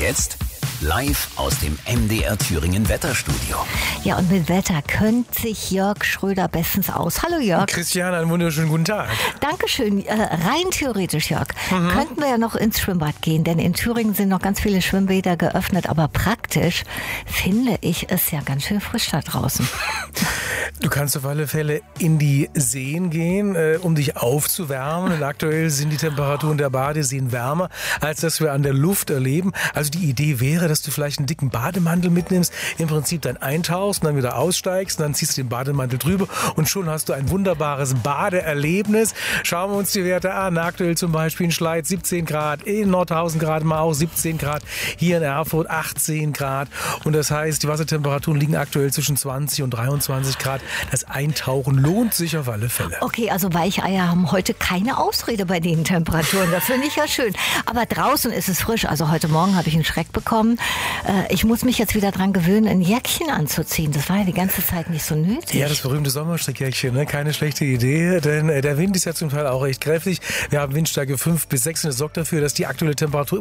jetzt live aus dem MDR Thüringen Wetterstudio. Ja, und mit Wetter kennt sich Jörg Schröder bestens aus. Hallo Jörg. Christiane, einen wunderschönen guten Tag. Dankeschön. Rein theoretisch, Jörg, könnten wir ja noch ins Schwimmbad gehen, denn in Thüringen sind noch ganz viele Schwimmbäder geöffnet, aber praktisch finde ich es ja ganz schön frisch da draußen. Du kannst auf alle Fälle in die Seen gehen, um dich aufzuwärmen. Und aktuell sind die Temperaturen der Badeseen wärmer, als das wir an der Luft erleben. Also die Idee wäre, dass du vielleicht einen dicken Bademantel mitnimmst, im Prinzip dann eintauchst und dann wieder aussteigst, und dann ziehst du den Bademantel drüber und schon hast du ein wunderbares Badeerlebnis. Schauen wir uns die Werte an. Aktuell zum Beispiel in Schleiz 17 Grad, in Nordhausen gerade mal auch 17 Grad, hier in Erfurt 18 Grad. Und das heißt, die Wassertemperaturen liegen aktuell zwischen 20 und 23 Grad. Das Eintauchen lohnt sich auf alle Fälle. Okay, also Weicheier haben heute keine Ausrede bei den Temperaturen. Das finde ich ja schön. Aber draußen ist es frisch. Also heute Morgen habe ich einen Schreck bekommen. Ich muss mich jetzt wieder dran gewöhnen, ein Jäckchen anzuziehen. Das war ja die ganze Zeit nicht so nötig. Ja, das berühmte Sommerstrickjäckchen, ne? Keine schlechte Idee, denn der Wind ist ja zum Teil auch recht kräftig. Wir haben Windstärke 5 bis 6 und das sorgt dafür, dass die aktuelle Temperatur